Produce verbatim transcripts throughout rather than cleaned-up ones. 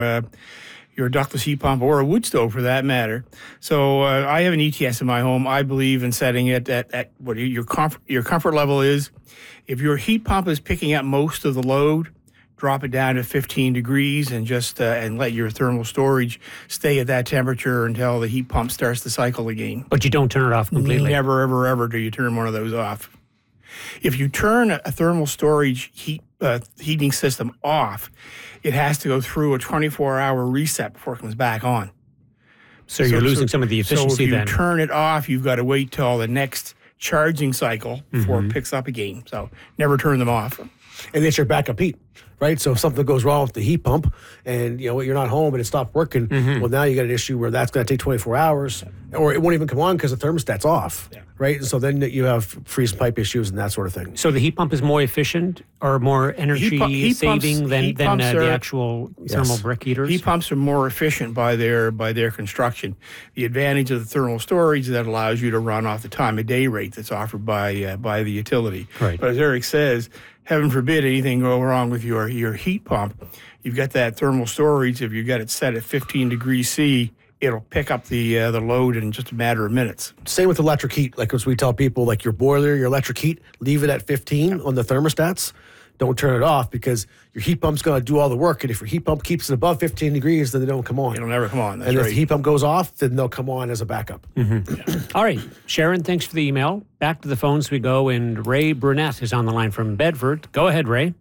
uh, your ductless heat pump or a wood stove for that matter. So uh, I have an E T S in my home. I believe in setting it at, at what your comfort, your comfort level is. If your heat pump is picking up most of the load, drop it down to fifteen degrees and just uh, and let your thermal storage stay at that temperature until the heat pump starts to cycle again. But you don't turn it off completely? Never, ever, ever do you turn one of those off. If you turn a thermal storage heat uh, heating system off, it has to go through a twenty-four hour reset before it comes back on. So, so you're losing so, some of the efficiency so if you then. turn it off, you've got to wait till the next charging cycle before mm-hmm. it picks up again. So never turn them off. And it's your backup heat, right? So if something goes wrong with the heat pump and you know you're not home and it stopped working, mm-hmm. well, now you got an issue where that's going to take twenty-four hours or it won't even come on because the thermostat's off, yeah. right? And so then you have freeze pipe issues and that sort of thing. So the heat pump is more efficient or more energy heat pu- heat saving pumps, than, than uh, are, the actual yes. thermal brick heaters? Heat pumps are more efficient by their by their construction. The advantage of the thermal storage that allows you to run off the time of day rate that's offered by uh, by the utility. Right. But as Eric says, heaven forbid anything go wrong with your, your heat pump. You've got that thermal storage. If you got it set at fifteen degrees C, it'll pick up the uh, the load in just a matter of minutes. Same with electric heat. Like as we tell people, like your boiler, your electric heat, leave it at fifteen yeah. on the thermostats. Don't turn it off because your heat pump's going to do all the work. And if your heat pump keeps it above fifteen degrees, then they don't come on. It'll never come on. That's and right. if the heat pump goes off, then they'll come on as a backup. Mm-hmm. Yeah. All right. Sharon, thanks for the email. Back to the phones we go. And Ray Brunette is on the line from Bedford. Go ahead, Ray.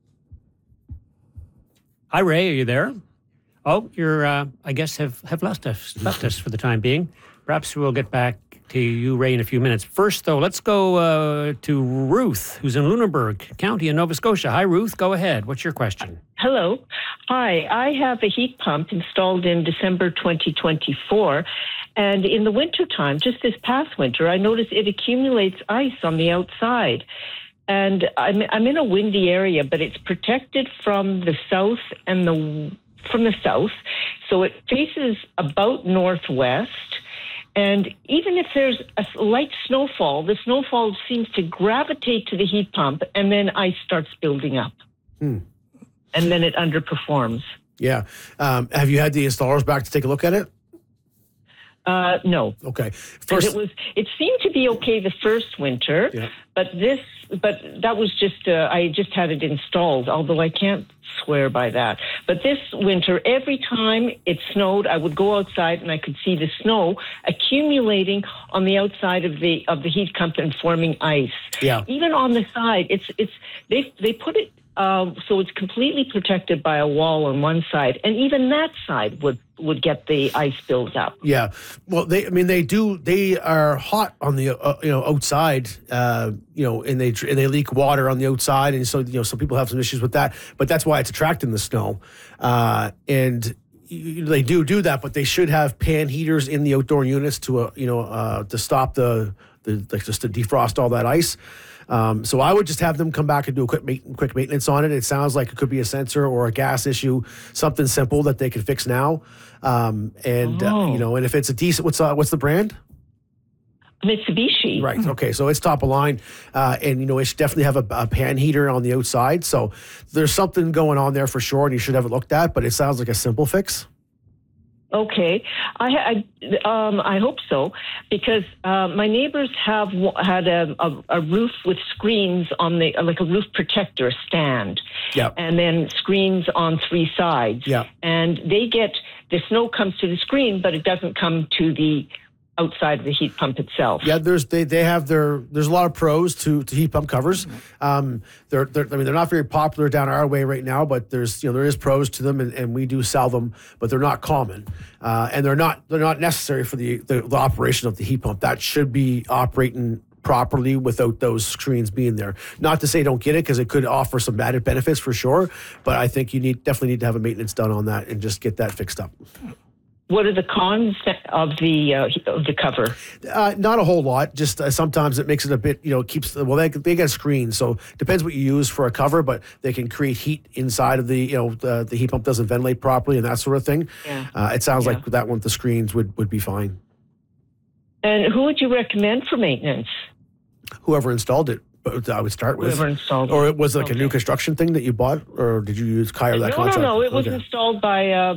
Hi, Ray. Are you there? Oh, you're, uh, I guess, have, have left us, left us for the time being. Perhaps we'll get back to you, Ray, in a few minutes. First, though, let's go uh, to Ruth, who's in Lunenburg County in Nova Scotia. Hi, Ruth. Go ahead. What's your question? Hello. Hi. I have a heat pump installed in December twenty twenty-four. And in the wintertime, just this past winter, I noticed it accumulates ice on the outside. And I'm, I'm in a windy area, but it's protected from the south and the from the south. So it faces about northwest. And even if there's a light snowfall, the snowfall seems to gravitate to the heat pump, and then ice starts building up. Hmm. And then it underperforms. Yeah. Um, have you had the installers back to take a look at it? Uh, no. Okay. First, it was. It seemed to be okay the first winter, yeah. but this, but that was just. Uh, I just had it installed. Although I can't swear by that. But this winter, every time it snowed, I would go outside and I could see the snow accumulating on the outside of the of the heat pump and forming ice. Yeah. Even on the side, it's it's they they put it. Uh, so it's completely protected by a wall on one side, and even that side would, would get the ice built up. Yeah, well, they I mean they do they are hot on the uh, you know outside, uh, you know, and they and they leak water on the outside, and so you know some people have some issues with that, but that's why it's attracting the snow, uh, and they do do that, but they should have pan heaters in the outdoor units to uh, you know uh, to stop the the like just to defrost all that ice. Um, so I would just have them come back and do a quick ma- quick maintenance on it. It sounds like it could be a sensor or a gas issue, something simple that they can fix now. Um, and oh. uh, you know, and if it's a decent, what's uh, what's the brand? Mitsubishi. Right. Okay. So it's top of line, uh, and you know it should definitely have a, a pan heater on the outside. So there's something going on there for sure, and you should have it looked at. But it sounds like a simple fix. Okay, I, I, um, I hope so, because uh, my neighbors have had a, a, a roof with screens on the, like a roof protector stand, yeah, and then screens on three sides, yeah, and they get, the snow comes to the screen, but it doesn't come to the outside of the heat pump itself. Yeah, there's they, they have their there's a lot of pros to, to heat pump covers. Um, they're, they're I mean they're not very popular down our way right now, but there's you know there is pros to them, and, and we do sell them, but they're not common, uh, and they're not they're not necessary for the, the the operation of the heat pump. That should be operating properly without those screens being there. Not to say don't get it, because it could offer some added benefits for sure, but I think you need definitely need to have a maintenance done on that and just get that fixed up. What are the cons of the uh, of the cover? Uh, not a whole lot. Just uh, sometimes it makes it a bit, you know, keeps the, well, they they get screens, so depends what you use for a cover, but they can create heat inside of the, you know, the, the heat pump doesn't ventilate properly and that sort of thing. Yeah. Uh, it sounds yeah. like that one with the screens would, would be fine. And who would you recommend for maintenance? Whoever installed it. But I would start with. Whoever installed it. Or it was like okay. a new construction thing that you bought, or did you use hire that no, contract? No, no, no. It was okay. installed by uh,